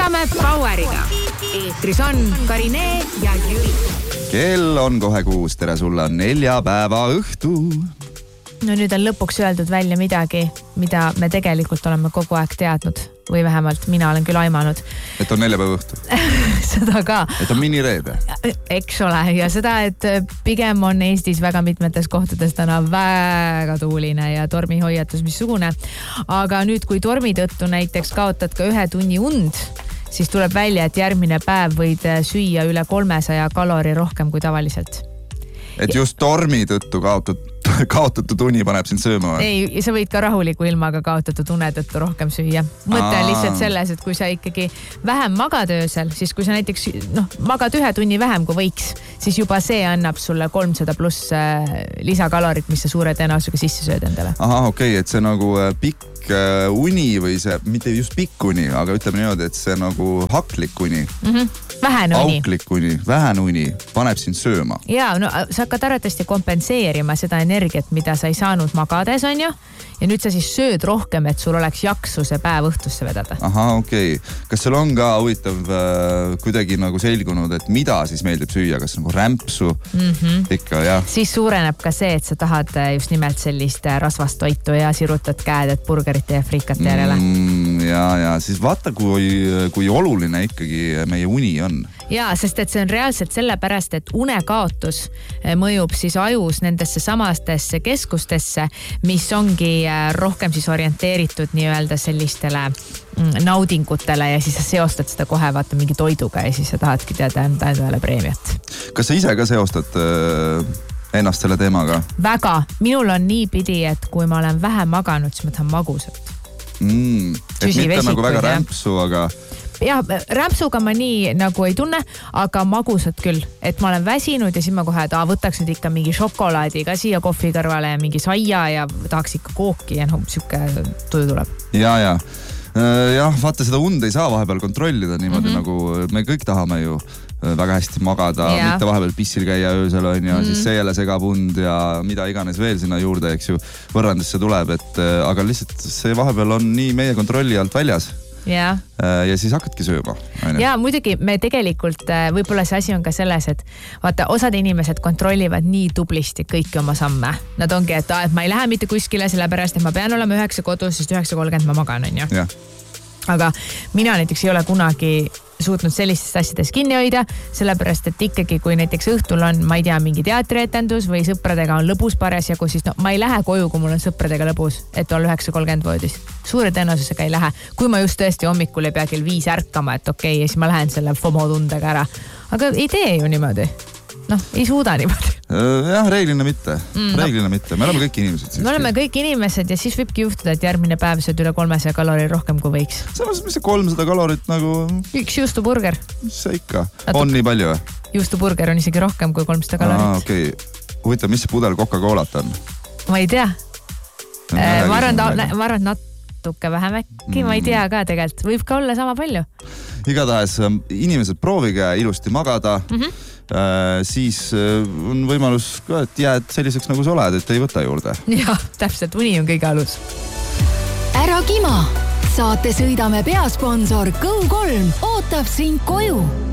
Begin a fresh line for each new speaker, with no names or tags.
Sõidame Poweriga. Eetris on Karine ja Jüri.
Kell on kohe 6. Tere sulle, on neljapäeva õhtu.
No nüüd on lõpuks öeldud välja midagi, mida me tegelikult oleme kogu aeg teadnud. Või vähemalt mina olen küll aimanud.
Et on neljapäeva õhtu.
Seda ka.
Et on minireede.
Eks ole. Ja seda, et pigem on Eestis väga mitmetes kohtades täna väga tuuline ja tormihoiatus missugune. Aga nüüd, kui tormi tõttu näiteks kaotad ka 1 tunni und, siis tuleb välja, et järgmine päev võid süüa üle 300 kalori rohkem kui tavaliselt.
Et just tormi tõttu kaotatud uni paneb sind sööma?
Ei, sa võid ka rahuliku ilmaga kaotatud une tõttu rohkem süüa. Mõte on lihtsalt selles, et kui sa ikkagi vähem magad öösel, siis kui sa näiteks magad 1 tunni vähem kui võiks, siis juba see annab sulle 300 pluss lisakalorit, mis sa suure tõenäosusega sisse sööd endale.
Aha, okei, et see nagu pikk uni või see, mitte just pikk uni, aga ütleme niimoodi, et see nagu haklik uni.
Vähene uni.
Auklik uni, vähene uni paneb sind sööma.
Jaa, no sa hakkad arvatavasti kompenseerima seda energiat, mida sa ei saanud magades, on ju? Ja nüüd sa siis sööd rohkem, et sul oleks jaksu see päev õhtusse vedada.
Aha, okei. Kas sul on ka huvitav kuidagi nagu selgunud, et mida siis meeldib süüa? Kas nagu rämpsu? Ikka, jah.
Siis suureneb ka see, et sa tahad just nimelt sellist rasvast toitu ja sirutad käed, et burgerite ja frikate järele.
Ja siis vaata, kui oluline ikkagi meie uni on.
Jaa, sest et see on reaalselt sellepärast, et unekaotus mõjub siis ajus nendesse samastesse keskustesse, mis ongi rohkem siis orienteeritud nii-öelda sellistele naudingutele ja siis sa seostad seda kohe vaata mingi toiduga ja siis sa tahadki teada endale preemiat.
Kas sa ise ka seostad ennast selle teemaga?
Väga. Minul on nii pidi, et kui ma olen vähe maganud, siis ma tahan magusat.
Et mitte nagu väga rämpsu, aga...
Jah, rämpsuga ma nii nagu ei tunne, aga magusad küll. Et ma olen väsinud ja siis ma kohe, et võtaks nüüd ikka mingi šokolaadi ka siia kohvi kõrvale ja mingi saia ja tahaks ikka kooki ja siuke tuju tuleb.
Ja, vaata seda und ei saa vahepeal kontrollida niimoodi nagu me kõik tahame ju väga hästi magada, mitte vahepeal pissil käia öösel on ja siis see jälle segab und ja mida iganes veel sinna juurde, eks ju, võrrandisse tuleb, aga lihtsalt see vahepeal on nii meie kontrolli alt väljas. Ja siis hakkadki sööma.
Ja muidugi me tegelikult, võib-olla see asi on ka selles, et vaata, osad inimesed kontrollivad nii tublisti kõiki oma samme. Nad ongi, et ma ei lähe mitte kuskile sellepärast, et ma pean olema 9 kodus, sest 9.30 ma magan, on ju. Aga mina näiteks ei ole kunagi suutnud sellistest asjadest kinni hoida, sellepärast, et ikkagi, kui näiteks õhtul on, ma ei tea, mingi teatrietendus või sõpradega on lõbus parasjagu, siis ma ei lähe koju, kui mul on sõpradega lõbus, et on 9.30 voodis. Suure tõenäosusega ei lähe. Kui ma just tõesti hommikul ei pea kell 5 ärkama, et okei, ja siis ma lähen selle FOMO tundega ära. Aga ei tee ju niimoodi. Ei suuda niimoodi.
Jah, reeglina mitte. Reeglina mitte. Me oleme kõik inimesed.
Me oleme kõik inimesed ja siis võibki juhtuda, et järgmine päev sööd üle 300 kalori rohkem kui võiks.
Samas, mis see 300 kalorit nagu...
Üks juustuburger.
Mis see ikka? On nii palju või?
Juustuburger on isegi rohkem kui 300 kalorit.
Okei. Huvitav, mis see pudel Coca-Colat on?
Ma ei tea. Ma arvan natuke vähem äkki. Ma ei tea ka tegelikult. Võib ka olla sama palju.
Igatahes inimesed proovige ilusti magada. Siis on võimalus ka, et jääd selliseks nagu sa oled, et ei võta juurde.
Jah, täpselt, uni on kõige alus.
Ära kima! Saate Sõidame peasponsor Go3 ootab sind koju.